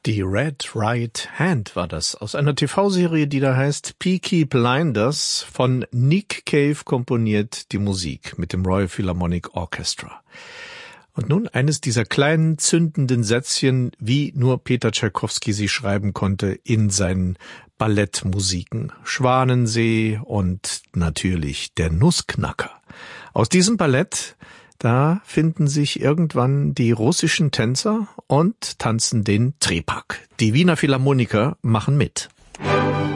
Die Red Right Hand war das, aus einer TV-Serie, die da heißt Peaky Blinders, von Nick Cave komponiert die Musik mit dem Royal Philharmonic Orchestra. Und nun eines dieser kleinen zündenden Sätzchen, wie nur Peter Tschaikowski sie schreiben konnte in seinen Ballettmusiken. Schwanensee und natürlich der Nussknacker. Aus diesem Ballett, da finden sich irgendwann die russischen Tänzer und tanzen den Trepak. Die Wiener Philharmoniker machen mit.